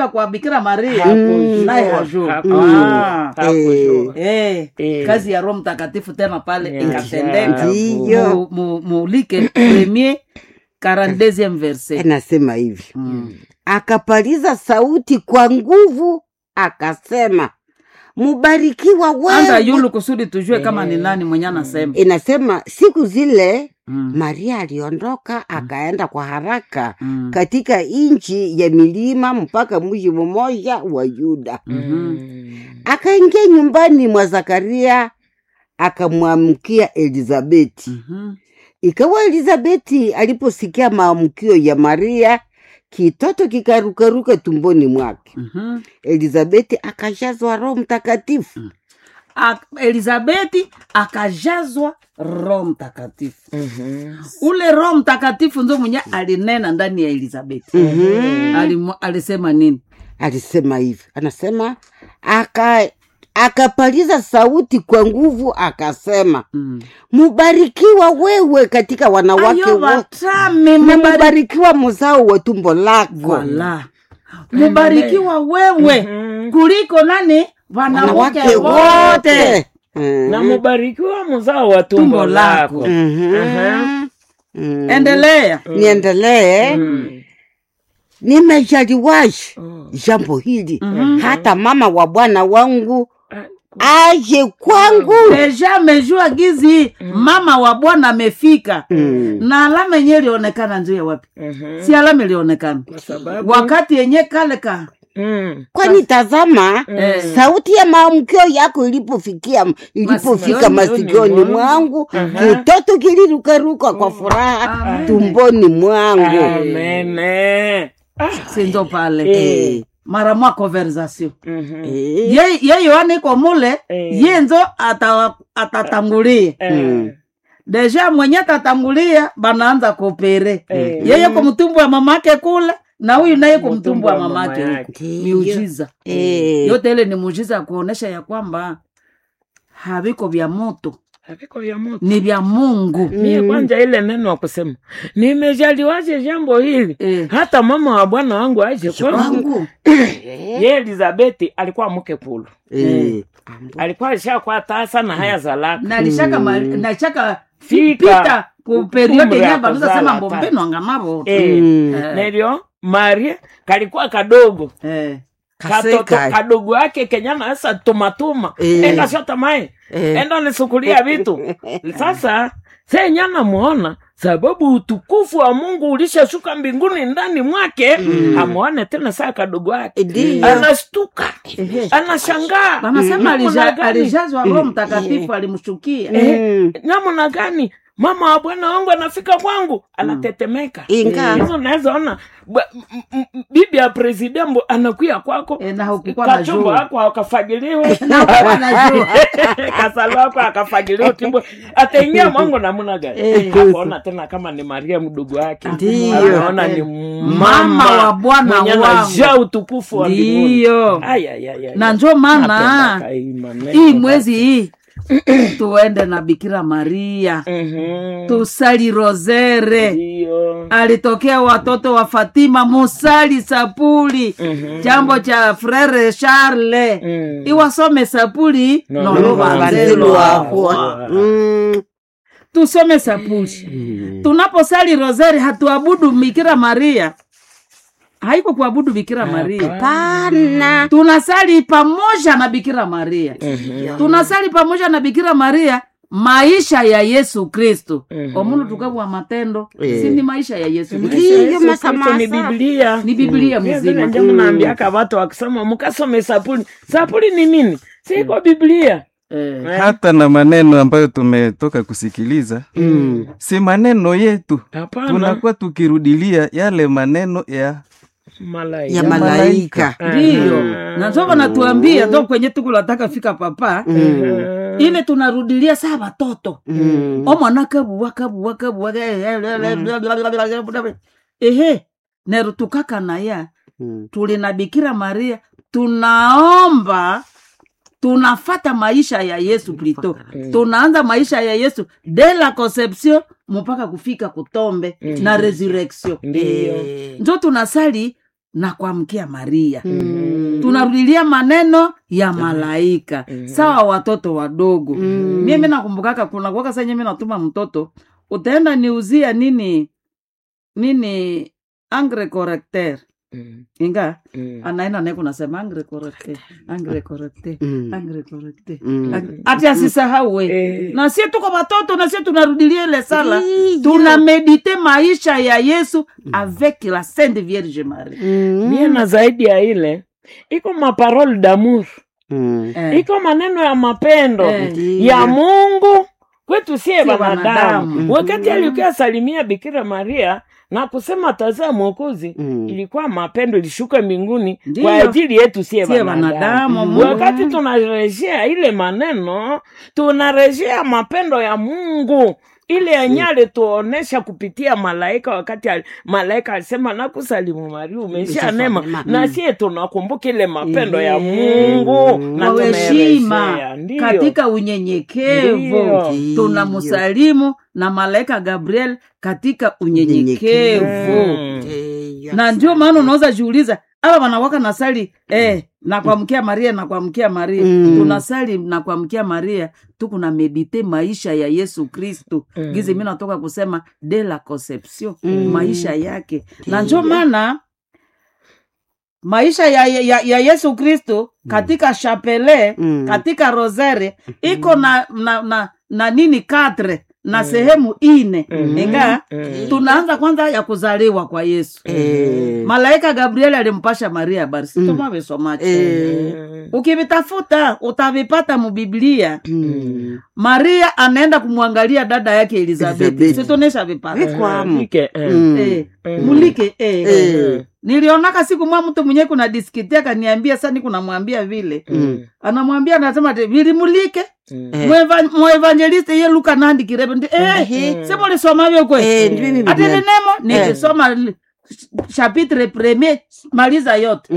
kwa Bikira Maria naye hajua. Kazi ya Roho Mtakatifu tena pale ikatendeka. Ndio. Mulike premier 42e verset. Anasema hivi. Akapaliza sauti kwa nguvu akasema, mubarikiwa wewe. Anza yulu kusudi tujue kama ni nani mwenye anasema. Inasema siku zile Maria aliondoka akaenda kwa haraka katika inchi ya milima mpaka mji mmoja wa Yuda. Akaingia nyumbani mwa Zakaria akamwamkia Elizabeti. Ikawa Elizabeti aliposikia maamkio ya Maria, kitoto kikarukaruka tumboni mwake. Elizabeti akajazwa Roho Mtakatifu. Elizabeti akajazwa Roho Mtakatifu. Ule Roho Mtakatifu ndio mwenye alinena ndani ya Elizabeti. Alisema nini? Alisema hivi. Anasema akapaliza sauti kwa nguvu akasema, mubarikiwa wewe katika wanawake wote, mubarikiwa mzao wa tumbo lako. Wala. Mubarikiwa wewe kuliko nani? Wanawake wote. Na mubarikiwa mzao wa tumbo lako. Endelea. Niendelee. Nimejaliwashi jambo hili hata mama wa Bwana wangu aje kwangu. Deja mejua gizi mama wa Bwana amefika. Na alama yenyewe ilionekana nje wapi? Si alama ilionekana wakati yenyewe kale kwani tazama sauti ya maamkio yako ilipofika masikioni mwangu, kitoto kilirukaruka kwa furaha tumboni mwangu. Amen. Sinzo pale. Mara mwa conversation. Ye Yohana iko mule, yenzo atatangulia. Deja mwenye atatangulia banaanza kopere. Yeye kwa mtumbu wa mamake kule na huyu naye kwa mtumbu wa mamake huko. Miujiza. Yote ile ni muujiza kuonesha ya kwamba haviko vya moto. Ni vya Mungu. Mie kwanza ile neno wa kusema nimejaliwaje jambo hili hata mama wa Bwana wangu aje kwangu. Ye Elizabeti alikuwa mke pulu. Alikuwa alishakuwa tasa na haya zalaka. Na alishaka pita ku periode ya banuza sema mbombeno angamabo. Ndio Maria kalikuwa kadogo. Katoto kadogo yake kenyana asa tumatuma. Enda shota mai. Enda nisukulia vitu. Sasa nyana muona sababu utukufu wa Mungu ulishashuka mbinguni ndani mwake, amuone tena saa kadogo yake. Anastuka. Anashangaa. Anasema alijazwa Roho Mtakatifu alimshukia. Namna gani? Mama wa Bwana wangu anafika kwangu, anatetemeka. Hizo naweza ona bibi ya president anakuja kwako na hukukua na kachombo wako akafagiliwe na unajua kasalo wako akafagiliwe timbo ataingia mwangu namna gani? Akaona tena kama ni Maria mdogo wake. Anaona ni mama wa Bwana wangu. Anajaa utukufu wa mbinguni. Ndio. Na njoo maana hii mwezi hii tuende na Bikira Maria. Tusali rozere. Alitokea watoto wa Fatima musali sapuli. Jambo cha Frere Charles. Iwasome sapuli no banzelo wako. Tusome sapuli. Tunaposali rozere hatuabudu Bikira Maria. Haiko kuabudu Bikira Maria. Pana. Tunasali pamoja na Bikira Maria. Tunasali pamoja na Bikira Maria maisha ya Yesu Kristo. Omuntu tukabwa matendo, si ni maisha ya Yesu Kristo. Ni Biblia. Ni Biblia mzima. Ndio mnaambia ka watu wakisema mkasome sapuli. Sapuli ni nini? Si kwa Biblia. Hata na maneno ambayo tumetoka kusikiliza si maneno yetu. Tunakuwa tukirudilia yale maneno ya malaika. Ndio. Na sasa natuambia ndio kwenye tukulataka fika papa. Ile tunarudilia saa watoto. O mwanaka buwaka. Neru tukaka na ya. Tulina Bikira Maria. Tunaomba tunafata maisha ya Yesu plito. Tunaanza maisha ya Yesu de la conception mpaka kufika kutombe na resurrection. Ndio. Ndio tunasali na kuamkia Maria. Tunarudilia maneno ya malaika. Sawa watoto wadogo. Mimi nakumbukaka kuna kwa sasa mimi natuma mtoto utaenda niuzia nini engrais correcteur. Inga anaenda naye kunasema engrais correcteur. Ati asisahau we. Na sisi tuko watoto na sisi tunarudilia ile sala. Tunamedite maisha ya Yesu avec la Sainte Vierge Marie. Mie na zaidi ya ile iko maparole d'amour. Iko maneno ya mapendo ya Mungu kwetu sie wanadamu. Wakati alikuwa salimia Bikira Maria na kusema tazama Mwokozi, ilikuwa mapendo ilishuka mbinguni kwa ajili yetu sie wanadamu. Wakati tunarejea ile maneno, tunarejea mapendo ya Mungu ile anyale tuonesha kupitia malaika. Wakati malaika alisema nakusalimu Maria umesha neema, na sie tunakumbuka ile mapendo ya Mungu na tunaheshima katika unyenyekevu. Tunamsalimu na malaika Gabriel katika unyenyekevu. Na ndio maana unaweza jiuliza aba wanawaka nasali na kuamkia Maria na kuamkia Maria. Tunasali na kuamkia Maria tukuna medite maisha ya Yesu Kristo. Gizi mimi natoka kusema de la conception, maisha yake. Na ndio maana maisha ya Yesu Kristo katika chapelle, katika rosaire iko na nini 4 na sehemu 4. Inga tunaanza kwanza ya kuzaliwa kwa Yesu. Malaika Gabriel alimpasha Maria habari. Tumawe somacho. Ukivitafuta utavipata mu Biblia. Maria anaenda kumwangalia dada yake Elizabeth. Situonesha vipata. Mulike nilionaka siku mwa mtu mwenye kuna diskitia kaniambia sasa niko namwambia vile. Anamwambia anasema vile mulike. Mwevangeliste ye Luka nandi kirebe. Sema lisoma vyo kwe. Ati nemo nilisoma chapitre 1 maliza yote.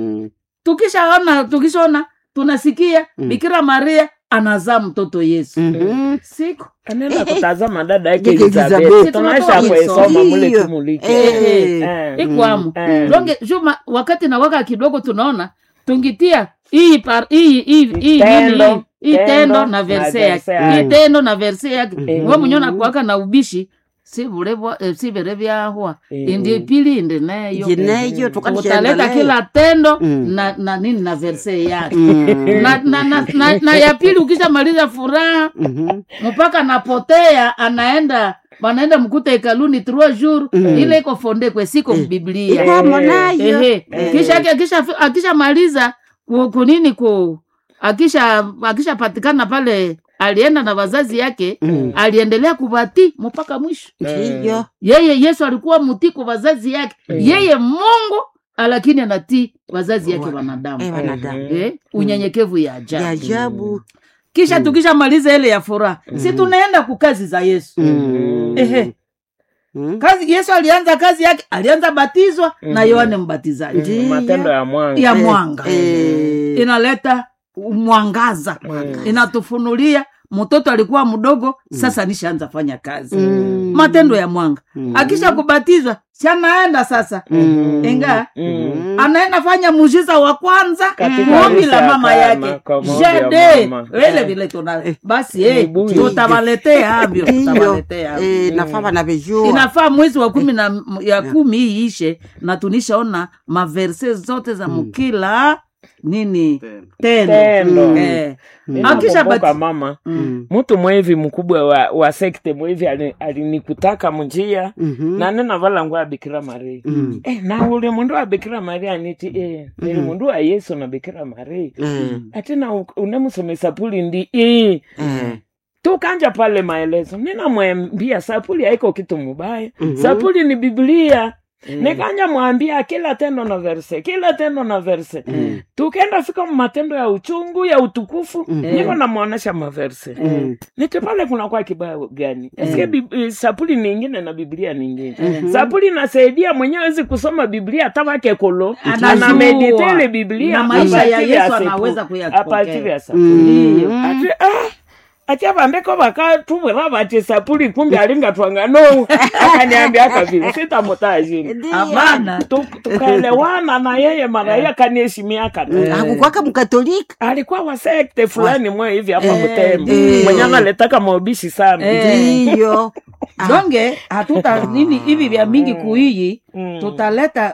Tukishaona tunasikia Bikira Maria anazaa mtoto Yesu. Siku anaenda kutazama dada yake Elizabeth. Tunaisha kuisoma mule tumulike. Ikwamu. Longe juma wakati na waka kidogo tunaona tungitia hii tendo na verse yake. Hii tendo na verse yake. Wewe mnyona kuwaka na ubishi si verevya hua. Indi pili indi neyo. Utaleta kila tendo na nini na verse yake. Na ya pili ukisha maliza furaha mpaka napotea wanaenda mkuta hekaluni 3 jours. Ile iko fonde kwa siko Biblia. Kisha maliza kunini akisha patikana pale alienda na wazazi yake, aliendelea kubati mpaka mwisho. Yeye Yesu alikuwa mtii kwa wazazi yake. Yeye Mungu lakini anatii wazazi yake wanadamu. Unyenyekevu ya ajabu. Kisha tukisha maliza ile ya furaha, si tunaenda kukazi za Yesu. Kazi Yesu alianza kazi yake, alianza batizwa na Yohane Mbatizaji. Matendo ya mwanga. Inaleta mwangaza. Inatufunulia mtoto alikuwa mdogo, sasa nishaanza fanya kazi. Matendo ya mwanga. Akisha kubatizwa, anaenda sasa. Inga anaenda fanya muujiza wa kwanza ombi la mama yake. Jade wele vile tuna basi tutawaletea havyo. Nafaa na bejo. Inafaa mwezi wa 10 hii ishe na tunishaona maverse zote za mkila nini tendo. Akisha mama mtu mwevi mkubwa wa sekte mwevi alinikutaka mjia na nena vala ngwa Bikira Maria. Na ule mundu wa Bikira Maria niti ni mundu wa Yesu na Bikira Maria. Atina unemusome sapuli ndi tukanja pale maelezo. Nina mwambia sapuli haiko kitu mubaya. Sapuli ni Biblia. Nikanja mwambia kila tendo na verse. Tukenda fika matendo ya uchungu ya utukufu, niko na muonesha maverse. Nito pale kuna kwa kibaya gani? Eske sapuli nyingine na Biblia nyingine. Sapuli inasaidia mwenyewe hizi kusoma Biblia hata wake kolo, ana meditate Biblia na maisha ya Yesu anaweza kuyapokea. Apatiri ya sapuli. achavandeko vakatuvira vati sapuli kumbe alingatwanga no akaniambia akavile sitamutazini Hapana. tukaelewana na yeye mara yeye akaniheshimia kana hakukwaka mkatolika alikuwa wa sekte fulani mwe hivi hapa Butembo mwenye analetaka maobishi sana ndiyo donge hatuta nini hivi vya mingi kuiyi tutaleta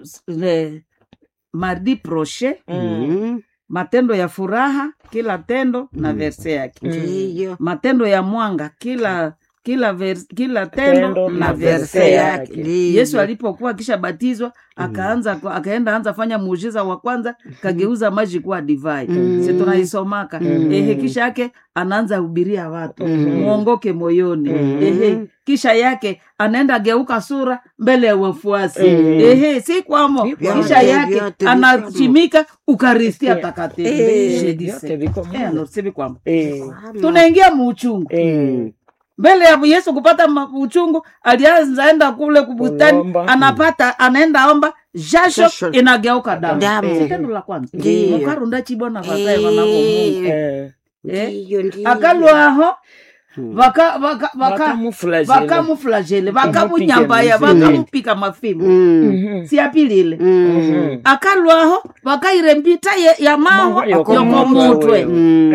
mardi proche matendo ya furaha kila tendo na verse yake ndiyo matendo ya mwanga kila tendo na verse yake. Yesu alipokuwa kisha batizwa akaenda anza fanya muujiza wa kwanza, kageuza maji kuwa divai. Sisi tunaisomaka kisha yake anaanza hubiria watu muongoke moyoni. Kisha yake anaenda geuka sura mbele ya wafuasi. Si kwamo kisha yake anachimika ukaristia takatifu. Tunaingia muuchungu mbele ya Yesu kupata uchungu, alianza enda kule kubustani, anaenda omba, jasho inageuka damu. Tendo la kwanza. Mukarunda chibona vazae wanavo Mungu. Akalwaho vakamuflagele vakamunyambaya vakamupika mafimu siapilile akalwaho vakairembita ya maho yokomutwe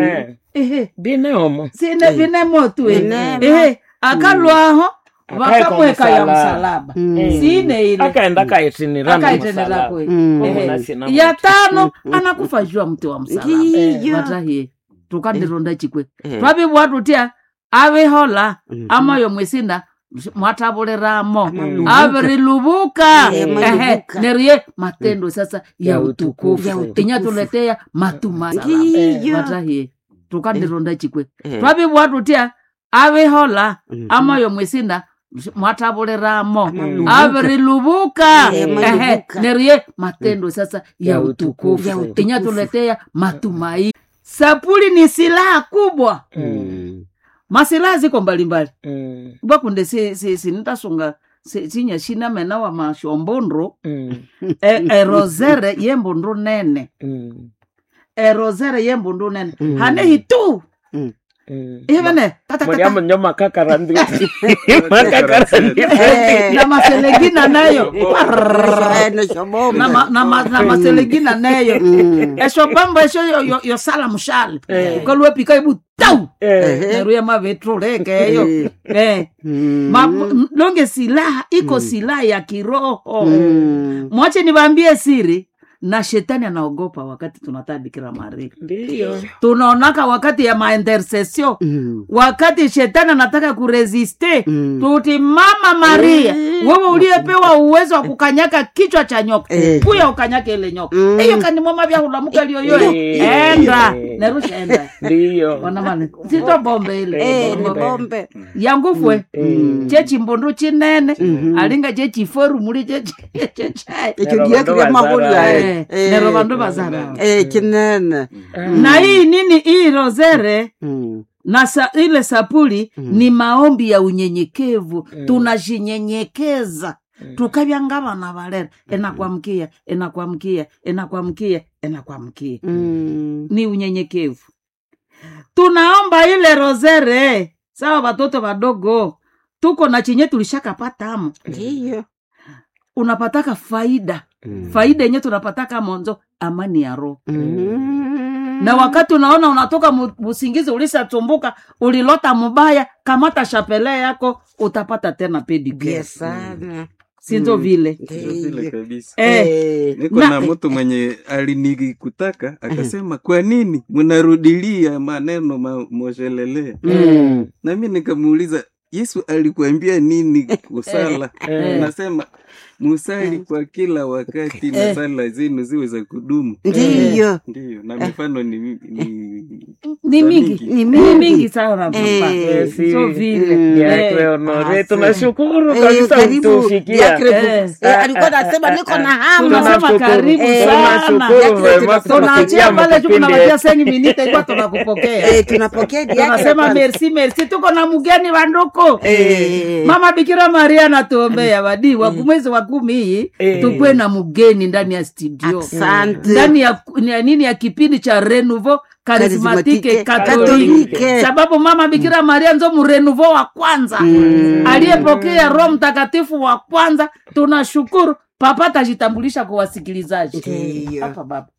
sine bine motwe akalwaho vakamweka ya msalaba sine ile akaenda kaitenera kwe ya tano anakufa jua mti wa msalaba vatahie tukandironda chikwe twabi watu tia ave hola ama yo mwesinda mwatabuleramo averilubuka nerie matendo sasa ya utukufu inyatuletea matumaini vatahie tukandironda chikwe twabi watu tia ave hola ama yo mwesinda mwatabuleramo averilubuka nerie matendo sasa ya utukufu inyatuletea matumaini. Sapuli ni silaha kubwa. Masilaha ziko mbalimbali. Bakunde si nitasunga sinya shina mena wa mashombondro. Rozere yembondro nene. Rozere yembondro nene. Hane hitu. Hivene Mwenyamu nyoma kakarandi na maselegina nayo na maselegina nayo esho pamba esho yo sala mushale ukalwe pika ibu tau neruya mavetroleke yo longe silaha iko silaha ya kiroho. Mwache niwaambie siri, na shetani anaogopa wakati tunataa Bikira Maria. Ndio. Tunaonaka wakati ya intercession, wakati shetani anataka kuresiste, tuti Mama Maria, wewe uliyepewa uwezo wa kukanyaka kichwa cha nyoka, kuya ukanyake ile nyoka. Hiyo kanimoma vya hulamuka liyoyo. Enda, nerusha enda. Ndio. Wanamane, sito bombe ile. Bombe. Yangufwe, chechi mbondu chinene, alinga chechi foru muri chechi. Echo diakire mahula. Nero bandu bazara. Kinene. Na hii nini hii rozere na ile sapuli ni maombi ya unyenyekevu. Tunajinyenyekeza. Tukabya ngabana balera enakwamkia. Ni unyenyekevu. Tunaomba ile rozere sawa watoto wadogo. Tuko na chenye tulishakapata hapo. Ndio. Unapataka faida. Faida yenyewe tunapataka mwanzo amani ya roho. Na wakati unaona unatoka musingizi ulisatumbuka, ulilota mubaya, kamata chapele yako utapata tena pedicure. Yes sana. Sinzo vile. Vile kabisa. Niko na mtu mwenye alinikutaka akasema kwa nini mnarudilia maneno mojelelea? Na mimi nikamuuliza Yesu alikuambia nini kusala? Nasema musali kwa kila wakati na sala zenu ziwe za kudumu. Ndio. Ndio, na mifano ni mingi sana papa. So vile. Tunashukuru kabisa kutufikia. Alikuwa anasema niko na hamu. Tunasema karibu sana. Tunaachia pale tu kunawatia sengi minita ilikuwa tunakupokea. Tunapokea diake. Tunasema merci tuko na mgeni wa ndoko. Mama Bikira Maria anatuombea wadi wa mwezi wa 10 hii tukwe na mgeni ndani ya studio. Asante. Ndani ya nini ya kipindi cha Renouveau karismatike katolike, sababu mama Bikira Maria nzo murenuvo wa kwanza aliyepokea Roho Mtakatifu wa kwanza. Tunashukuru. Papa tajitambulisha kwa wasikilizaji hapa baba.